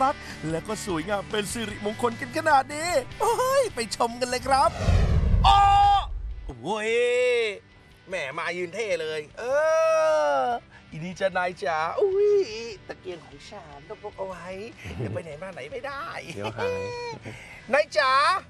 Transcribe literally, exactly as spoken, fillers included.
รักและก็สวยงามเป็นสิริมงคลกันขนาดนี้โอ้ยไปชมกันเลยครับอ๋อโอ้ยแหมมายืนเท่เลย เอออีนี่จะนายจ๋าอุ้ยตะเกียงของฉันต้องพกเอาไว้เดี๋ยวไปไหนมาไหนไม่ได้เดี๋ยวหายนายจ๋า